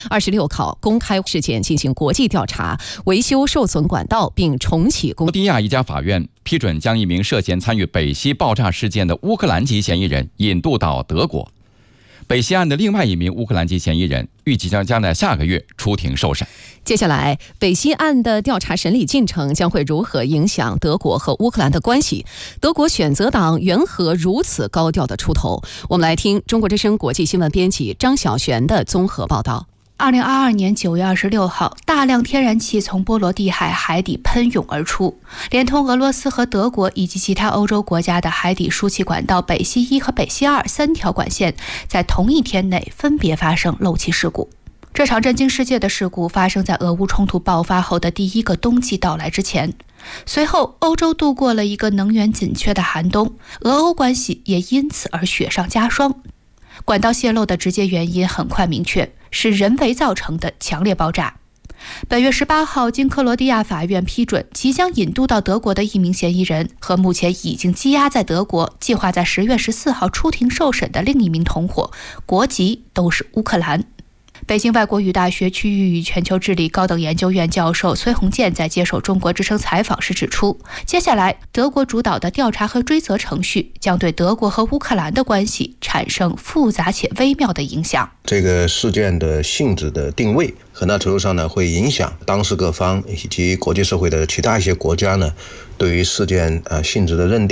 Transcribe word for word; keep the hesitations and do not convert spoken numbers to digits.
二十六号公开事件进行国际调查，维修受损管道并重启公。 克罗地亚一家法院批准将一名涉嫌参与北溪爆炸事件的乌克兰籍嫌疑人引渡到德国。北溪案的另外一名乌克兰籍嫌疑人预计将将在下个月出庭受审。 接下来，北溪案的调查审理进程将会如何影响德国和乌克兰的关系？德国选择党缘何如此高调的出头？我们来听中国之声国际新闻编辑张晓璇的综合报道。 二零二二年九月二十六号，大量天然气从波罗的海海底喷涌而出，连同俄罗斯和德国以及其他欧洲国家的海底输气管道北溪一和北溪二三条管线，在同一天内分别发生漏气事故。这场震惊世界的事故发生在俄乌冲突爆发后的第一个冬季到来之前。随后，欧洲度过了一个能源紧缺的寒冬，俄欧关系也因此而雪上加霜。管道泄漏的直接原因很快明确，是人为造成的强烈爆炸。本月十八号，经克罗地亚法院批准，即将引渡到德国的一名嫌疑人和目前已经羁押在德国、计划在十月十四号出庭受审的另一名同伙，国籍都是乌克兰。北京外国语大学区域与全球治理高等研究院教授崔洪建在接受中国之声采访时指出，接下来德国主导的调查和追责程序将对德国和乌克兰的关系产生复杂且微妙的影响。 这个事件的性质的定位很大程度上呢，会影响当事各方以及国际社会的其他一些国家呢对于事件呃性质的认定。